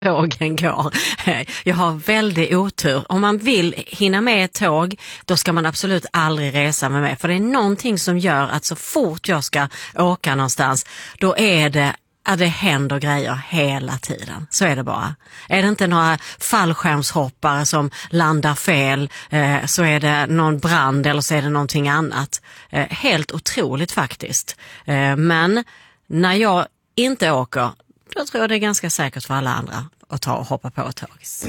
tågen går. Jag har väldigt otur. Om man vill hinna med ett tåg, då ska man absolut aldrig resa med mig. För det är någonting som gör att så fort jag ska åka någonstans, då är det att det händer grejer hela tiden. Så är det bara. Är det inte några fallskärmshoppare som landar fel, så är det någon brand eller så är det någonting annat. Helt otroligt faktiskt. Men när jag inte åker, då tror jag det är ganska säkert för alla andra att ta och hoppa på ett tåg.